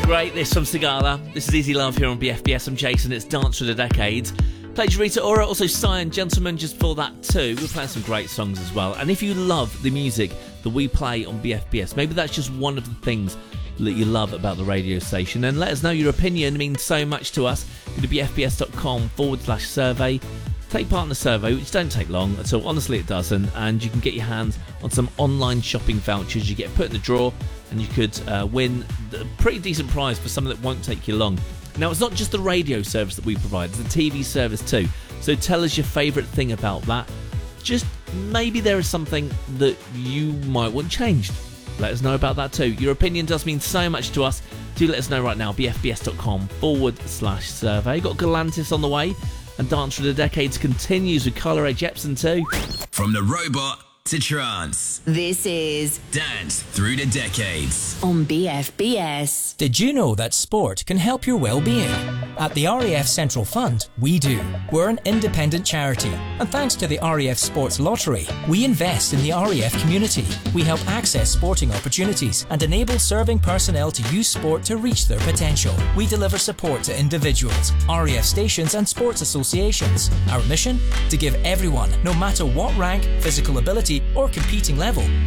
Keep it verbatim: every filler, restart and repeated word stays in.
great. This from Sigala. This is Easy Love here on B F B S. I'm Jason. It's Dance for the Decades. Played Rita Ora, also Cyan Gentleman just before that too. We're playing some great songs as well. And if you love the music that we play on B F B S, maybe that's just one of the things that you love about the radio station, and let us know. Your opinion means so much to us. Go to bfbs.com forward slash survey. Take part in the survey, which don't take long at all. Honestly, it doesn't. And you can get your hands on some online shopping vouchers. You get put in the draw, and you could uh, win a pretty decent prize for something that won't take you long. Now, it's not just the radio service that we provide, it's the T V service too. So tell us your favourite thing about that. Just maybe there is something that you might want changed. Let us know about that too. Your opinion does mean so much to us. Do let us know right now. bfbs.com forward slash survey. Got Galantis on the way. And Dance for the Decades continues with Carla Rae Jepsen too. From the robot to trance. This is Dance Through the Decades on B F B S. Did you know that sport can help your well-being? At the R A F Central Fund, we do. We're an independent charity, and thanks to the R A F Sports Lottery, we invest in the R A F community. We help access sporting opportunities and enable serving personnel to use sport to reach their potential. We deliver support to individuals, R A F stations and sports associations. Our mission? To give everyone, no matter what rank, physical ability or competing level,